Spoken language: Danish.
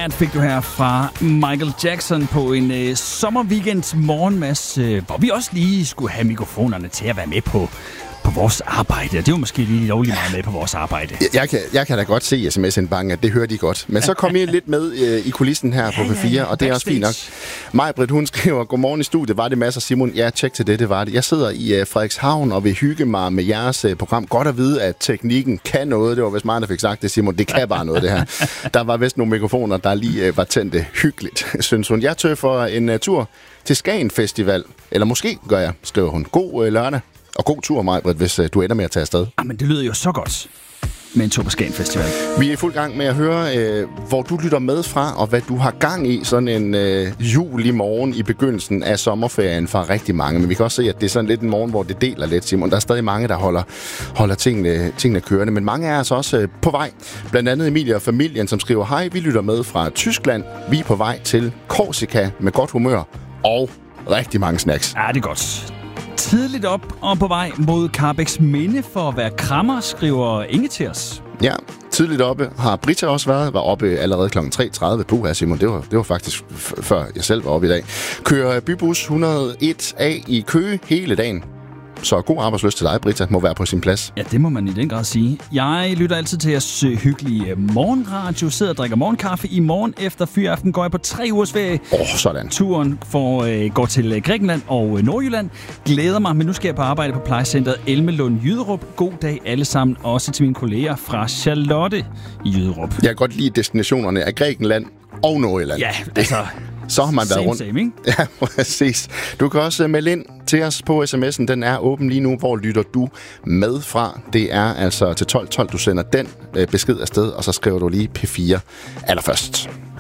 Bad fik du her fra Michael Jackson på en sommerweekend morgen, Mads, hvor vi også lige skulle have mikrofonerne til at være med på vores arbejde. Det var måske lige lovligt meget med på vores arbejde. Jeg kan da godt se sms-indbanken, at det hører de godt. Men så kom I lidt med i kulissen her på P4, og det er også fint nok. Maj-Britt, hun skriver, godmorgen i studiet. Var det Mads og Simon? Ja, tjek til det var det. Jeg sidder i Frederikshavn og vil hygge mig med jeres program. Godt at vide, at teknikken kan noget. Det var vist meget, der fik sagt det, Simon. Det kan bare noget, det her. Der var vist nogle mikrofoner, der lige var tændte hyggeligt, synes hun. Jeg tør for en tur til Skagen Festival. Eller måske gør jeg, skriver hun. God lørdag. Og god tur, Maj-Britt, hvis du ender med at tage afsted. Men det lyder jo så godt med en tur på Skagen Festival. Vi er i fuld gang med at høre, hvor du lytter med fra, og hvad du har gang i sådan en juli morgen i begyndelsen af sommerferien for rigtig mange. Men vi kan også se, at det er sådan lidt en morgen, hvor det deler lidt, Simon. Der er stadig mange, der holder tingene kørende. Men mange er altså også på vej. Blandt andet Emilie og familien, som skriver, hej, vi lytter med fra Tyskland. Vi er på vej til Korsika med godt humør og rigtig mange snacks. Ja, det er godt. Tidligt op og på vej mod Karrebæks Minde for at være krammer, skriver Inge til os. Ja, tidligt oppe har Britta også været. Var oppe allerede kl. 3.30. Puha, Simon, det var faktisk før jeg selv var oppe i dag. Kører bybus 101A i Køge hele dagen. Så god arbejdslyst til dig, Britta, må være på sin plads. Ja, det må man i den grad sige. Jeg lytter altid til jeres hyggelige morgenradio, sidder og drikker morgenkaffe. I morgen efter fyraften går jeg på 3 ugers ferie. Sådan. Turen går til Grækenland og Nordjylland. Glæder mig, men nu skal jeg på arbejde på plejecentret Elmelund Jyderup. God dag alle sammen, også til mine kolleger fra Charlotte i Jyderup. Jeg kan godt lide destinationerne af Grækenland og Nordjylland. Ja, altså... Så har man været rundt. Same, ikke? Ja, præcis. Du kan også melde ind til os på sms'en. Den er åben lige nu. Hvor lytter du med fra? Det er altså til 12.12, du sender den besked afsted, og så skriver du lige P4 allerførst.